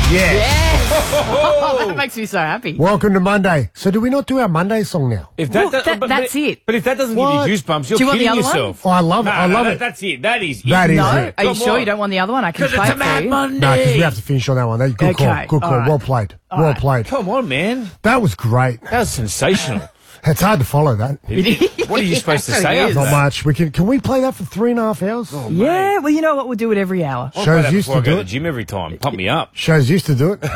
Yes. That makes me so happy. Welcome to Monday. So do we not do our Monday song now? If Well, that's it. But if that doesn't What? give you goosebumps, you're Do you want the kidding other one? yourself. Oh, I love it. No, I love it. That's it. That is That it. is No? it. Are you Come sure on. you don't want the other one? I can Because play it's it a for Mad you. Monday. No, because we have to finish on that one. Good Okay, call. Good call. all right. Well played. Well played. Come on, man. That was great. That was sensational. It's hard to follow that. What are you supposed to say It after is. Not that? much. Can we play that for 3.5 hours? Yeah, well, you know what? We'll do it every hour. I'll play that Shows used before to I go do to the it. gym every time. Pump me up. Shows used to do it.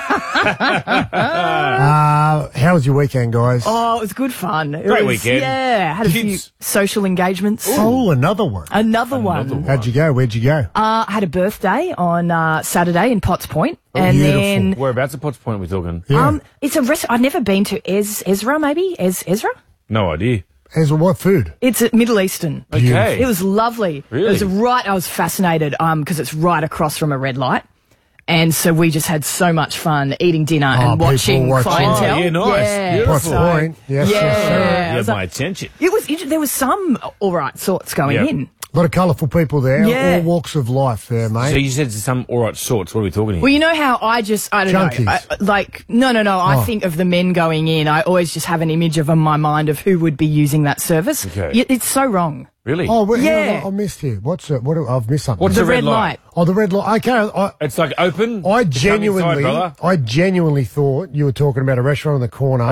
How was your weekend, guys? Oh, it was good fun. It Great was, weekend. Yeah, had a few Kids. social engagements. Oh, another one. Another one. How'd you go? Where'd you go? I had a birthday on Saturday in Potts Point, and beautiful. then Whereabouts at Potts Point are we talking? Yeah. it's a restaurant. I've never been to Ezra, maybe Ezra. No idea. Ezra, what food? It's at Middle Eastern. Okay. It was lovely. Really? It was right. I was fascinated because it's right across from a red light. And so we just had so much fun eating dinner and people watching watching. clientele. Oh, yeah, nice. Yeah, Beautiful. Potts Point. Yes, yeah. yes, sir. You It have was my like- attention. It was. There was some all right sorts going Yep. in. A lot of colourful people there. Yeah. All walks of life there, mate. So you said some all right sorts. What are we talking here? Well, you know how I don't Junkies. know. No. I Oh. think of the men going in. I always just have an image in my mind of who would be using that service. Okay. It's so wrong. Really? Oh, wait, Yeah. I missed you. What's it? I've missed something. What's The a red light. Oh, the red light. Okay, It's like open. I Come genuinely, inside, brother. I genuinely thought you were talking about a restaurant on the corner,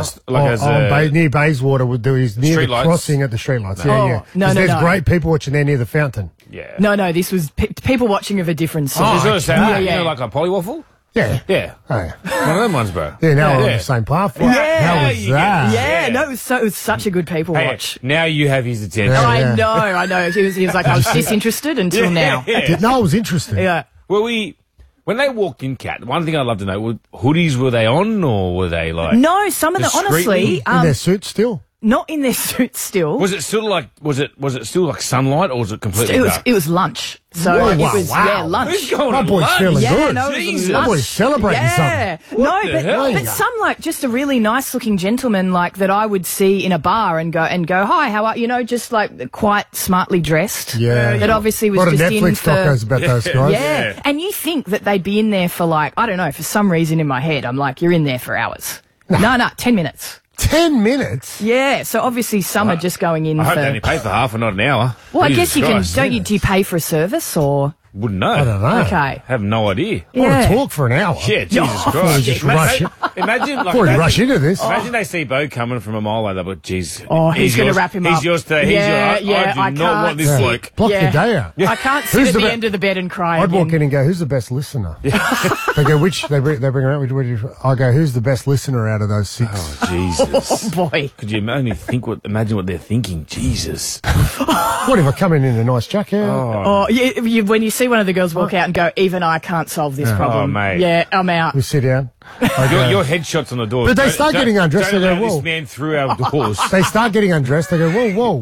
near Bayswater, near the Streetlights? crossing at the streetlights. No. Yeah, Oh, yeah. no, 'Cause no, there's no. great people watching there near the fountain. Yeah. No. This was people watching of a different sort. Is it a sound? Yeah, You yeah. know, like a polywaffle? Yeah. Yeah. Hey. One of them ones, bro. Yeah, now we're on Yeah. the same platform. Yeah. How was You that? Yeah, Yeah. no, it was such a good people Hey, watch. now you have his attention. Yeah. I know. He was like, I was disinterested until now. Yeah. No, it was interesting. Yeah. Well, when they walked in, Kat, one thing I'd love to know, hoodies were they on or were they like... No, some of the Discreetly? honestly, In their suits still. not in their suits still. Was it still like, was it still like sunlight or was it completely dark? It was lunch. So Whoa, it wow, was wow. lunch. Who's going My to boy's lunch? feeling Yeah, good. no, it was Jesus. lunch. My boy's celebrating yeah. something. What the hell? But some just a really nice looking gentleman like that I would see in a bar and go, hi, how are you? Know, just like quite smartly dressed. Yeah. That obviously was A lot of just in Netflix for. docos about those guys. Yeah. And you think that they'd be in there for like, I don't know, for some reason in my head, I'm like, you're in there for hours. No, 10 minutes. 10 minutes? Yeah, so obviously some are just going in I hope for. they only pay for half and not an hour. Well, I Jesus guess you Christ. can. Do you pay for a service or? Wouldn't know. I don't know. Okay. Have no idea. I want Yeah. to talk for an hour. Yeah, Jesus Oh, Christ. just rush it. Imagine, like, Before we rush into this. Imagine they see Bo coming from a mile away. They're like, geez. Oh, he's going to yours- wrap him he's up. yours today. Yeah, He's yours. yeah, I I do not can't want this sit. bloke. Block Yeah. your day out. I can't sit Who's at the the be- end of the bed and cry I'd again. walk in and go, who's the best listener? They go, which? They bring around. I go, who's the best listener out of those 6? Oh, Jesus. Oh, boy. Could you imagine what they're thinking? Jesus. What if I come in a nice jacket? Oh, when you see one of the girls walk out and go, even I can't solve this problem. Oh, mate. Yeah, I'm out. We sit down. I go, Your headshot's on the door. But they start getting undressed, Don't they go, allow this whoa. man through our doors. They start getting undressed. They go,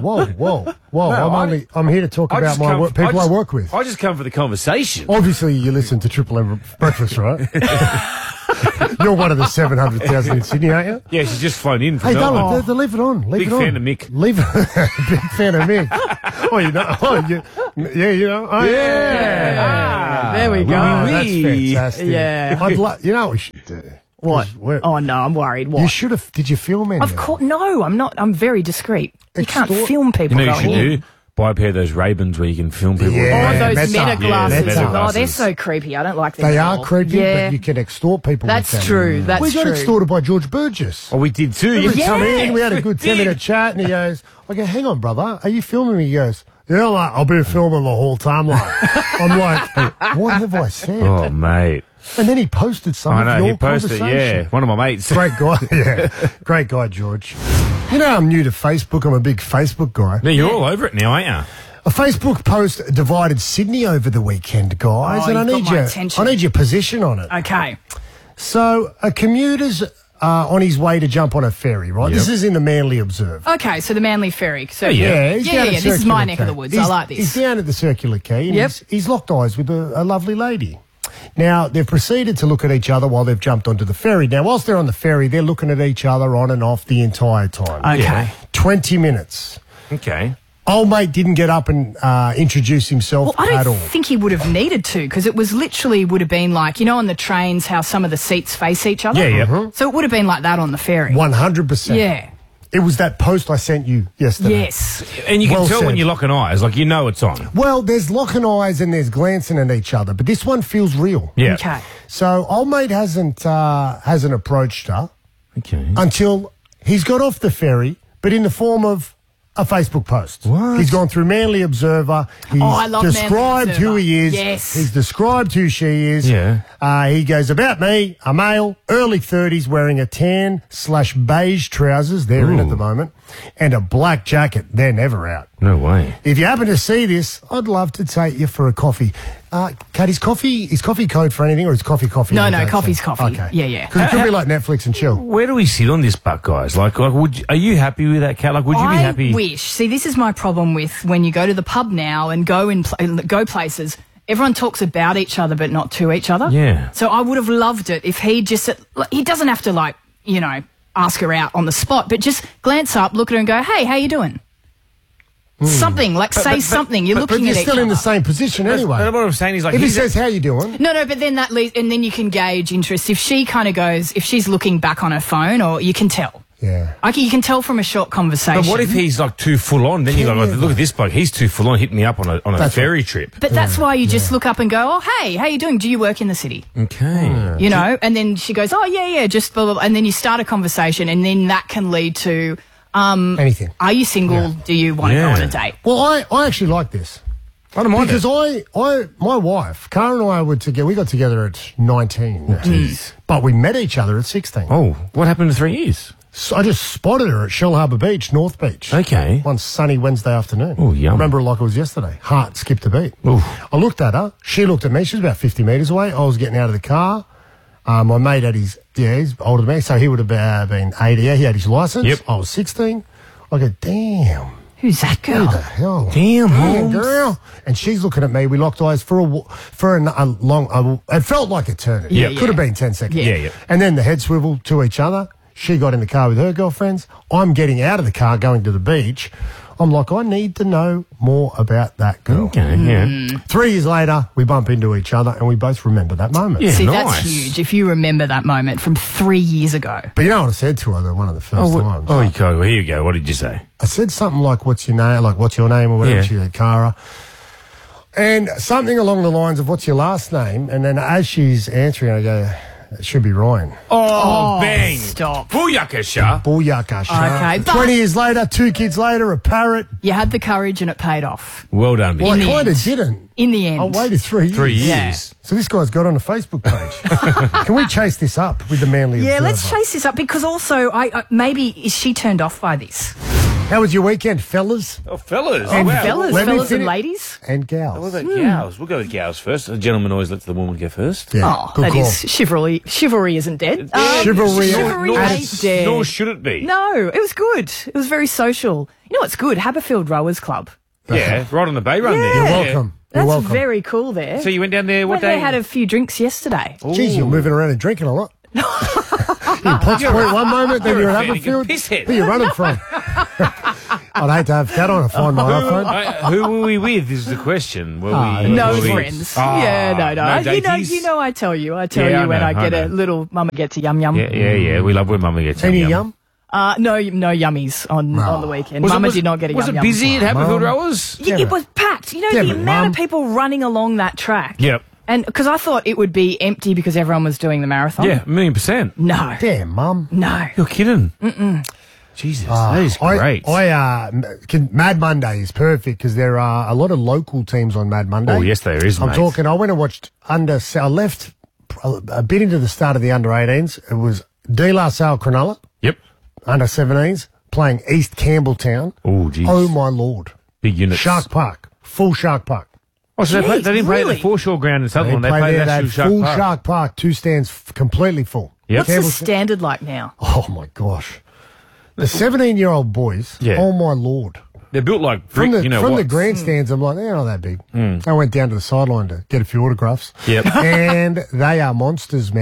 whoa. I'm here to talk I about just my come- work, people I work with. I just come for the conversation. Obviously, you listen to Triple M Breakfast, right? You're one of the 700,000 in Sydney, aren't you? Yeah, she's just flown in from Hey, Melbourne. don't leave it on. Leave Big it on. fan of Mick. Leave it. Big fan of Mick. Oh, you know. Oh, you know. Oh, yeah. There we go. Oh, that's Wee. fantastic. Yeah. You know what we should do? What? We're- Oh, no, I'm worried. What? You should have. Did you film any? Of course. No, I'm not. I'm very discreet. You can't Extort- film You people know what you going should in. do? Buy a pair of those Ray-Bans where you can film people. Yeah. Oh, those Meta. meta glasses. Yeah, Meta Oh, they're glasses. so creepy. I don't like them. They at are all. creepy, Yeah. but you can extort people. That's with them. true. That's We got true. extorted by George Burgess. Oh, we did too. We Yeah. come in, we had a Yes, good we 10-minute did. chat, and he goes, I go, hang on, brother, are you filming me? He goes, yeah, like, I've been filming the whole time. Like. I'm like, what have I said? Oh, mate. And then he posted some I of know, your he posted, conversation. yeah. One of my mates. Great guy, yeah. Great guy, George. You know, I'm new to Facebook. I'm a big Facebook guy. Now, you're all over it now, aren't you? A Facebook post divided Sydney over the weekend, guys, Oh, and I you've need got my your attention. I need your position on it. Okay. So, a commuter's on his way to jump on a ferry, right? This Yep. is in the Manly Observer. Okay, so the Manly Ferry. So Yeah. He's yeah, down at This is Circular my neck of Quay. the woods. I like this. He's down at the Circular Quay, and Yep. he's locked eyes with a lovely lady. Now, they've proceeded to look at each other while they've jumped onto the ferry. Now, whilst they're on the ferry, they're looking at each other on and off the entire time. Okay. 20 minutes. Okay. Old mate didn't get up and introduce himself Well, I at don't all. think he would have needed to because it was literally would have been like, you know, on the trains how some of the seats face each other? Yeah, yeah. Mm-hmm. So it would have been like that on the ferry. 100%. Yeah. It was that post I sent you yesterday. Yes. And you can Well tell when said. you're locking eyes, like you know it's on. Well, there's locking eyes and there's glancing at each other, but this one feels real. Yeah. Okay. So old mate hasn't approached her Okay. until he's got off the ferry, but in the form of a Facebook post. What? He's gone through Manly Observer. He's I love Manly described who Observer. he is. Yes. He's described who she is. Yeah. He goes, about me, a male, early 30s, wearing a tan/beige trousers. They're in at Ooh. the moment. And a black jacket. They're never out. No way. If you happen to see this, I'd love to take you for a coffee. Kat, is coffee code for anything or is coffee? No, I no, don't coffee's think? coffee. Okay. Yeah, yeah. Because it could be like Netflix and chill. Where do we sit on this buck, guys? Like are you happy with that, Cat? Like, would you be happy? I wish. See, this is my problem with when you go to the pub now and go places. Everyone talks about each other, but not to each other. Yeah. So I would have loved it if he just, he doesn't have to like, you know, ask her out on the spot, but just glance up, look at her and go, hey, how you doing? Something, like say something. You're But looking you're at still each in other. the same position anyway. But what I'm saying is like If he he's says, how you doing? No, but then that leads, and then you can gauge interest. If she kind of goes, if she's looking back on her phone, or you can tell. Yeah. You can tell from a short conversation. But what if he's like too full on? Then you go, Yeah. look at this bloke. He's too full on. Hit me up on a That's ferry trip. But that's why you just look up and go, oh, hey, how you doing? Do you work in the city? Okay. You know? And then she goes, oh, yeah, just blah, blah, blah. And then you start a conversation and then that can lead to, Anything. are you single? Do you want to Yeah. go on a date? Well, I actually like this. I don't mind Because it. my wife, Cara and I were together, we got together at 19. But we met each other at 16. Oh, what happened in 3 years? So I just spotted her at Shell Harbour Beach, North Beach. Okay. One sunny Wednesday afternoon. Oh, yum. I remember it like it was yesterday. Heart skipped a beat. Oof. I looked at her. She looked at me. She was about 50 metres away. I was getting out of the car. My mate had he's older than me, so he would have been 80. He had his licence. Yep. I was 16. I go, damn. Who's that Who girl? the hell? Damn, Damn, Holmes. girl. And she's looking at me. We locked eyes for a long, it felt like eternity. Yeah. Could have been 10 seconds. Yeah. And then the head swivel to each other. She got in the car with her girlfriends. I'm getting out of the car, going to the beach. I'm like, I need to know more about that girl. Okay, yeah. 3 years later, we bump into each other and we both remember that moment. Yeah. See, nice. that's huge. If you remember that moment from 3 years ago. But you know what I said to her one of the first times? Oh, you go. Well, here you go. What did you say? I said something like, what's your name? Like, what's your name or whatever. Yeah. She said, Cara. And something along the lines of, what's your last name? And then as she's answering, I go, it should be Ryan. Oh, bang. Stop. Booyakasha. Booyakasha. Okay, but- 20 years later, 2 kids later, a parrot. You had the courage and it paid off. Well done, Well, Vicky. I the kind of end. didn't. In the end. I waited 3 years. 3 years. Yeah. So this guy's got on a Facebook page. Can we chase this up with the Manly Yeah, Observer? let's chase this up because also, maybe is she turned off by this? How was your weekend, fellas Oh, fellas. And wow. Fellas, let me fellas and finish- ladies. and What gals? about gals? We'll go with gals first. The gentleman always lets the woman go first. Yeah, Oh, good that call. is chivalry. Chivalry isn't dead. Chivalry Chivalry at ain't its- dead. Nor should it be. No, it was good. It was very social. You know what's good? Haberfield Rowers Club. Yeah, right on the bay run there. You're Yeah. welcome. You're That's welcome. very cool there. So you went down there what Went day? there, had a few drinks yesterday. Geez, you're moving around and drinking a lot. You're in Potts Point one moment, then you're You're a at fan, you're a Haberfield. pisshead. Where are you running from? I'd hate to have Cat on to find my iPhone. Who were we with is the question. Were we, No were we- friends. Ah, Yeah, no. daties? You know, I tell you Yeah, I when know, I get I a know. little mama gets a yum yum. Yeah. We love when mummy gets Any yum. yum? No yummies on the weekend. Was it- Mama was- did not get a Was yum it yum. busy at Haberfield Mum. Rowers? Yeah, it was packed. You know, Yeah, the but amount Mum- of people running along that track. Yep. And because I thought it would be empty because everyone was doing the marathon. Yeah, 1,000,000%. No. Damn, Mum. No. You're kidding. Jesus, that is great. Mad Monday is perfect because there are a lot of local teams on Mad Monday. Oh, yes, there is, I'm mate. talking, I went and watched I left a bit into the start of the under-18s. It was De La Salle Cronulla, Yep. under-17s, playing East Campbelltown. Oh, jeez. Oh, my Lord. Big units. Shark Park. Full Shark Park. Oh, so Jeez, they didn't play at really? the Foreshore Ground in Sutherland. They played played there, at they had actual Shark full Park. Shark Park, 2 stands completely full. Yep. What's the Campbelltown- standard like now? Oh, my gosh. The 17-year-old boys, Yeah. oh, my Lord. They're built like From brick, the, you know from the what? grandstands, I'm like, they're not that big. I went down to the sideline to get a few autographs. Yep. And they are monsters, man.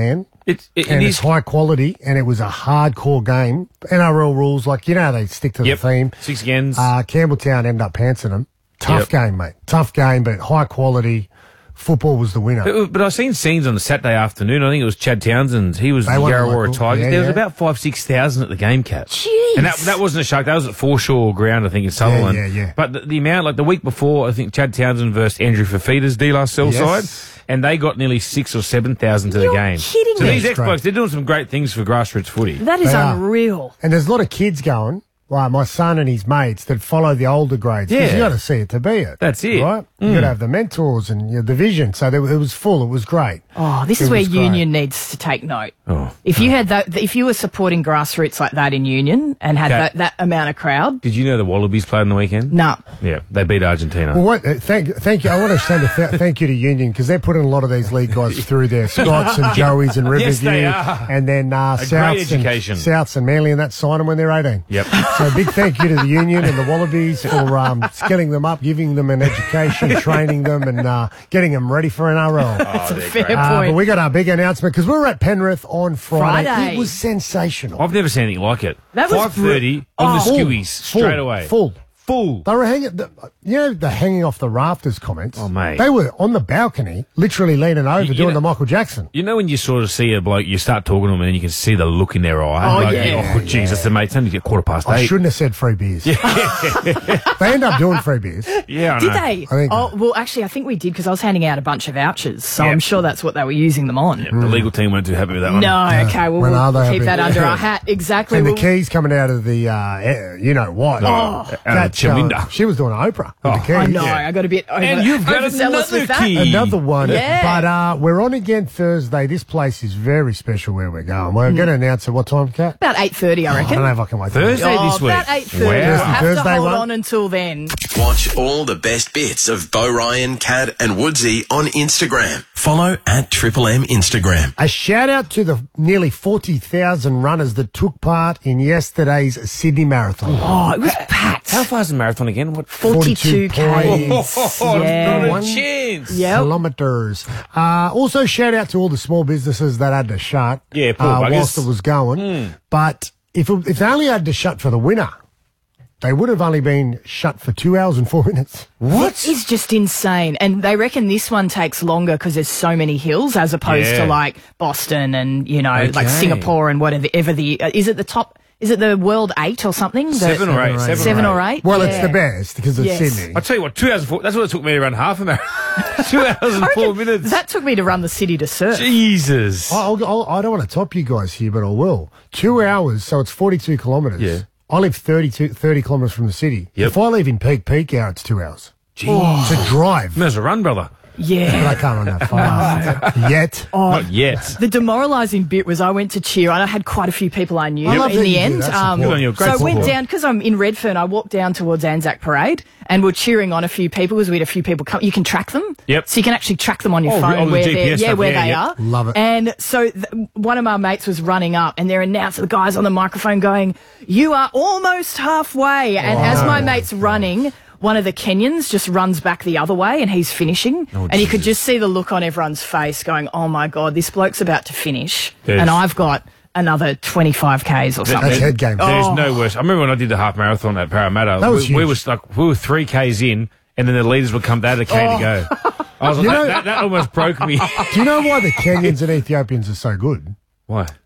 It and is. it's high quality, and it was a hardcore game. NRL rules, like, you know how they stick to Yep. the theme. 6 agains. Campbelltown ended up pantsing them. Tough Yep. game, mate. Tough game, but high quality. Football was the winner. But I've seen scenes on the Saturday afternoon. I think it was Chad Townsend. He was the They won Yarrawarrah local. Tigers. Yeah, There was yeah. about 5,000-6,000 at the game, Cat. Jeez. And that wasn't a Shark. That was at Foreshore Ground, I think, in Sutherland. yeah. But the amount, like the week before, I think Chad Townsend versus Andrew Fafita's De La Salle Yes. side, and they got nearly 6,000 or 7,000 to the You're game. kidding so me. these That's ex-blokes, great. they're doing some great things for grassroots footy. That is They are. unreal. And there's a lot of kids going, like my son and his mates, that follow the older grades. 'Cause Yeah. you got to see it to be it. That's it. Right? You got to have the mentors and the vision. So it was full. It was great. Oh, this It is where was great. Union needs to take note. Oh. If you had that, if you were supporting grassroots like that in Union and had Okay. that amount of crowd, Did you know the Wallabies played on the weekend? nah. Yeah, they beat Argentina. Well, what? Thank you. I want to send a thank you to Union because they're putting a lot of these league guys through there. Scotts and Joeys and Riverview. Yes, they are. And then education. Souths and Manly and that sign them when they're 18. Yep. So big thank you to the Union and the Wallabies for skilling them up, giving them an education, training them, and getting them ready for NRL. That's a they're fair great. point. But we got our big announcement because we were at Penrith on Friday. Friday. It was sensational. I've never seen anything like it. That was 5:30 on the Full, skewies full, straight away. Full. Full. They were hanging, the hanging off the rafters comments. Oh, mate. They were on the balcony, literally leaning over, You doing know- the Michael Jackson. You know when you sort of see a bloke, you start talking to them and then you can see the look in their eye. Oh, Like, yeah. Oh, Jesus, the mate, it's only 8:15. I shouldn't have said free beers. they end up doing free beers. Yeah, I Did know. they? think- Oh, well, actually, I think we did because I was handing out a bunch of vouchers, so Yep. I'm sure that's what they were using them on. The legal team weren't too happy with that one. No, okay, well, When are we'll they keep that happy? under our hat. Exactly. And the Well, keys coming out of the, you know what? out of That, Chaminda. she was doing Oprah with the keys. I know, Yeah. I got a bit And you've got overzealous with another that. key. Another one. Yeah. But we're on again Thursday. This place is very special where we're going. We're Hmm. going to announce at what time, Kat? About 8:30, I I reckon. don't know if I can wait. Thursday this week. About 8:30. Wow. We'll have Thursday to hold one. on until then. Watch all the best bits of Bo Ryan, Cad and Woodsy on Instagram. Follow at Triple M Instagram. A shout out to the nearly 40,000 runners that took part in yesterday's Sydney Marathon. Oh, it was packed. How far is the marathon again? What? 42 points. Ks. Oh, Yeah. not One- a chance. Yep. Kilometres. Also, shout out to all the small businesses that had to shut Yeah, poor buggers. whilst it was going. But if they only had to shut for the winner, they would have only been shut for 2 hours and 4 minutes. It is just insane. And they reckon this one takes longer because there's so many hills as opposed Yeah. to like Boston and, you know, like Okay. Singapore and whatever is it the top, is it the World 8 or something? 7 or 8. 7 or 8? Well, it's Yeah. the best because it's Yes. Sydney. I tell you what, 2 hours and 4. That's what it took me to run half a marathon. 2 hours and I 4 reckon minutes. That took me to run the city to surf. Jesus. I don't want to top you guys here, but I will. 2 hours, so it's 42 kilometres. Yeah. I live 30 kilometres from the city. Yep. If I leave in peak hour, it's 2 hours. Jeez. To drive. Might as well run, brother. But Yeah. I can't run that fast. Yet. Not yet. The demoralising bit was I went to cheer and I had quite a few people I knew I love in that the you do end. that support. Good on you. So Great I went support. down, because I'm in Redfern, I walked down towards Anzac Parade and we're cheering on a few people because we had a few people come. You can track them. Yep. So you can actually track them on your Oh, phone on the where GPS they're, stuff, where yeah, they yep. are. Love it. And so one of my mates was running up and they're announcing, the guys on the microphone going, "You are almost halfway." And as my mate's running, one of the Kenyans just runs back the other way and he's finishing. Oh, and you could Jesus. just see the look on everyone's face going, "Oh my God, this bloke's about to finish." Yes. And I've got another 25 Ks or something. That's head game. There's no worse. I remember when I did the half marathon at Parramatta. That was we huge. were stuck. We were 3 Ks in, and then the leaders would come. They had a K to go. I was like, You know- that almost broke me. Do you know why the Kenyans and Ethiopians are so good? Why?